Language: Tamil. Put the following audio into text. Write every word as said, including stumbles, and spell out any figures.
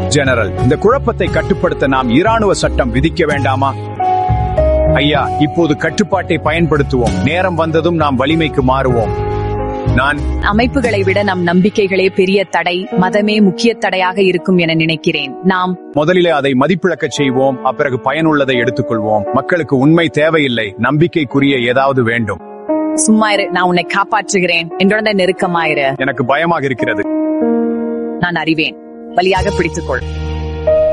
ஜெனரல், இந்த குழப்பத்தை கட்டுப்படுத்த நாம் இராணுவ சட்டம் விதிக்க வேண்டாமா? ஐயா, இப்போது கட்டுப்பாட்டை பயன்படுத்துவோம். நேரம் வந்ததும் நாம் வலிமைக்கு மாறுவோம். நான் அமைப்புகளை விட நம் நம்பிக்கைகளே பெரிய தடை, மதமே முக்கிய தடையாக இருக்கும் என நினைக்கிறேன். நாம் முதலிலே அதை மதிப்பிழக்கச் செய்வோம், அப்பிறகு பயனுள்ளதை எடுத்துக்கொள்வோம். மக்களுக்கு உண்மை தேவையில்லை, நம்பிக்கைக்குரிய ஏதாவது வேண்டும். சும்மாயிரு, நான் உன்னை காப்பாற்றுகிறேன். என்னோட நெருக்கமாயிரு. எனக்கு பயமாக இருக்கிறது. நான் அறிவேன். வலியாக பிடித்துக்கொள்.